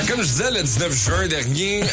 comme je disais, le 19 juin dernier...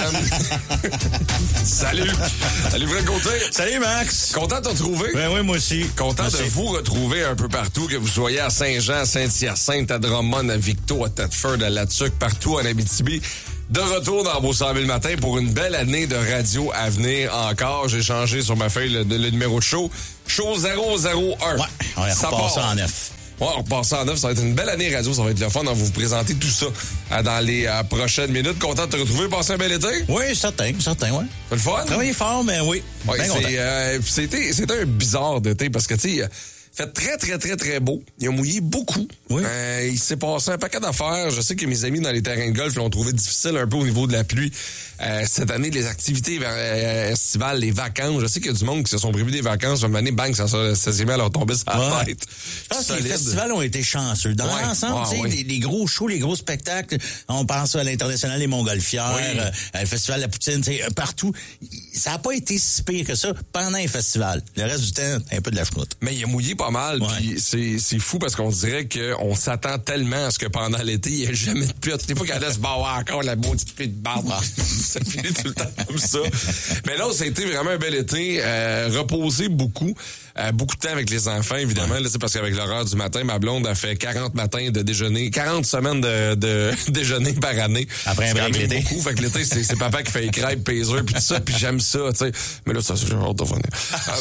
Salut! Salut Fred Côté! Salut Max! Content de te retrouver? Ben oui, moi aussi. Content de vous retrouver un peu partout, que vous soyez à Saint-Jean, à Saint-Hyacinthe, à Drummond, à Victo, à Thetford, à Latuc, partout en Abitibi. De retour dans vos 100 000 matins pour une belle année de radio à venir encore. J'ai changé sur ma feuille le numéro de show. Show 001. Ouais, on repasse ça en 9. Ouais, on repasse ça en 9. Ça va être une belle année radio. Ça va être le fun. On va vous présenter tout ça dans les prochaines minutes. Content de te retrouver. Passer un bel été? Oui, certain, ouais. C'est le fun? Travailler fort, mais oui. Ouais, c'était un bizarre d'été parce que, tu sais, fait très, très, très, très beau. Il a mouillé beaucoup. Oui. Il s'est passé un paquet d'affaires. Je sais que mes amis dans les terrains de golf l'ont trouvé difficile un peu au niveau de la pluie. Cette année, les activités estivales, les vacances. Je sais qu'il y a du monde qui se sont prévus des vacances. Une année, bang, ça s'est mis à leur tomber sur la tête. Je pense que les festivals ont été chanceux. Dans l'ensemble, tu sais, les gros shows, les gros spectacles, on pense à l'International des Montgolfières, le Festival de la Poutine, tu sais, partout. Ça n'a pas été si pire que ça pendant les festivals. Le reste du temps, un peu de la chenoute. Mais il a mouillé pas mal, puis c'est fou parce qu'on dirait qu'on s'attend tellement à ce que pendant l'été, il n'y ait jamais de pluie. Toutes les fois qu'elle laisse encore la maudite pluie de barbe. Ça finit tout le temps comme ça. Mais là, ça a été vraiment un bel été. Reposé beaucoup. Beaucoup de temps avec les enfants, évidemment. Là, c'est parce qu'avec l'horaire du matin, ma blonde a fait 40 matins de déjeuner, 40 semaines de déjeuner par année. Après un break l'été. Beaucoup. Fait que l'été, c'est papa qui fait les crêpes, péseux, puis tout ça, puis j'aime ça, tu sais. Mais là, ça, j'ai hâte de revenir.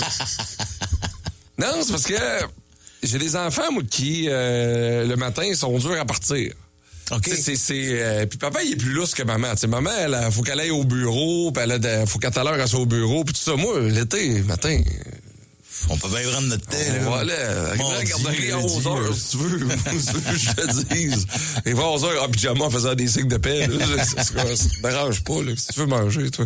Non, c'est parce que j'ai des enfants, moi, qui, le matin, sont durs à partir. OK. Puis papa, il est plus lousse que maman. T'sais, maman, faut qu'elle aille au bureau, puis faut qu'à tout à l'heure, elle soit au bureau, puis tout ça. Moi, l'été, matin... On peut bien prendre notre thé. Voilà. Regarderie à 11h, si tu veux. Je te dise. Et 11h, en pyjama, en faisant des signes de paix. Ça te dérange pas, là. Si tu veux manger, toi.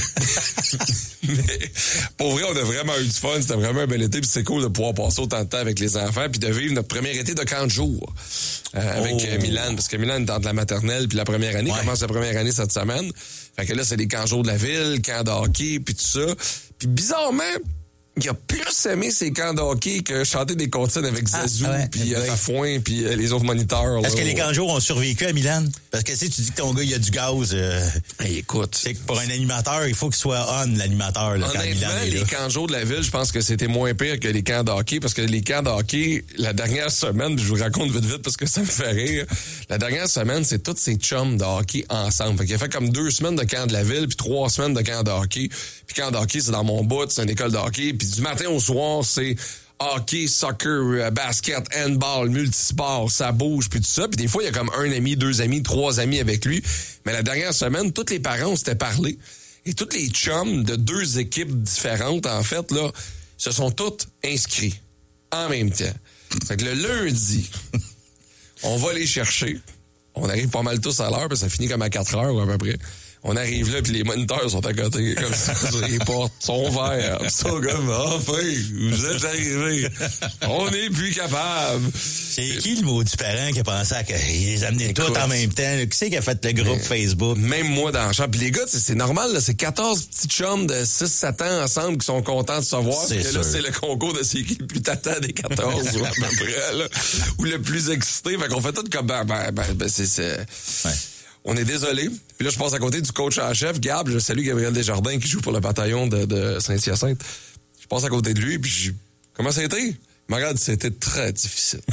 Mais pour vrai, on a vraiment eu du fun. C'était vraiment un bel été. Puis c'est cool de pouvoir passer autant de temps avec les enfants puis de vivre notre premier été de 40 jours avec Milan. Parce que Milan est dans de la maternelle puis la première année. Commence la première année cette semaine. Fait que là, c'est les camps jours de la ville, camps de hockey puis tout ça. Puis bizarrement... Il a plus aimé ses camps de hockey que chanter des comptines avec Zazou, puis Fafouin, puis les autres moniteurs. Est-ce que les camps de jour ont survécu à Milan? Parce que si tu dis que ton gars, il y a du gaz... écoute... C'est que pour un animateur, il faut qu'il soit on, l'animateur, là, quand Milan est là. Les camps de jour de la ville, je pense que c'était moins pire que les camps de hockey, parce que les camps de hockey, la dernière semaine, je vous raconte vite parce que ça me fait rire, la dernière semaine, c'est tous ces chums de hockey ensemble. Fait qu'il a fait comme 2 semaines de camp de la ville, puis 3 semaines de camp de hockey. Puis camp de hockey, c'est dans mon bout, c'est une école de hockey, puis du matin au soir, c'est hockey, soccer, basket, handball, multisport, ça bouge, puis tout ça. Puis des fois, il y a comme 1 ami, 2 amis, 3 amis avec lui. Mais la dernière semaine, tous les parents s'étaient parlé. Et tous les chums de 2 équipes différentes, en fait, là, se sont tous inscrits en même temps. Fait que le lundi, on va les chercher. On arrive pas mal tous à l'heure, puis ça finit comme à 4 heures à peu près. On arrive là, puis les moniteurs sont à côté, comme ça, les portes sont vertes. Puis ça, comme, enfin, vous êtes arrivés. On n'est plus capable. C'est qui le maudit parent qui a pensé à les amener tous en même temps? Qui c'est qui a fait le groupe Facebook? Même moi dans le champ. Puis les gars, c'est normal, là, c'est 14 petits chums de 6-7 ans ensemble qui sont contents de se voir. Puis là, c'est le concours de c'est qui le plus tata des 14, ou à peu près, là. Ou le plus excité. Fait qu'on fait tout comme, c'est... Ouais. On est désolé. Puis là, je passe à côté du coach en chef, Gab. Je salue Gabriel Desjardins qui joue pour le bataillon de Saint-Hyacinthe. Je passe à côté de lui, puis je dis, comment ça a été? Il me regarde, c'était très difficile.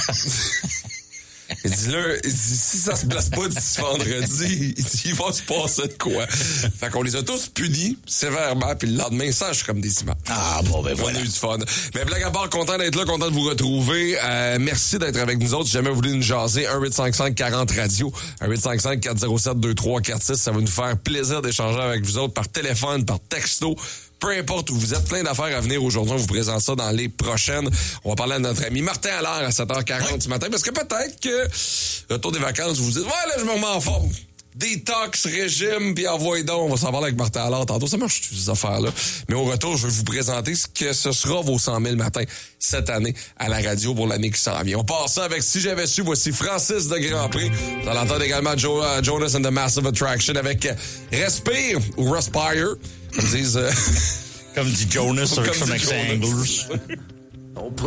Il dit, là, si ça se place pas d'ici vendredi, il va se passer de quoi? Fait qu'on les a tous punis sévèrement, puis le lendemain, ça, je suis comme des images. Ah, bon, ben voilà. On a eu du fun. Mais blague à part, content d'être là, content de vous retrouver. Merci d'être avec nous autres. Si jamais vous voulez nous jaser, 1-855-40-radio, 1-855-407-2346. Ça va nous faire plaisir d'échanger avec vous autres par téléphone, par texto. Peu importe où vous êtes, plein d'affaires à venir aujourd'hui. On vous présente ça dans les prochaines. On va parler à notre ami Martin Allard à 7h40 du matin. Parce que peut-être que, retour des vacances, vous vous dites, ouais, là, je me remets en forme. Détox, régime, puis envoyez donc. On va s'en parler avec Martin Allard tantôt. Ça marche, ces affaires-là. Mais au retour, je vais vous présenter ce que ce sera vos 100 000 matins cette année à la radio pour l'année qui s'en vient. On part ça avec Si j'avais su. Voici Francis de Grand Prix. Vous allez entendre également Jonas and the Massive Attraction avec Respire ou Respire. Comme disent... Comme dit Jonas sur Anglers.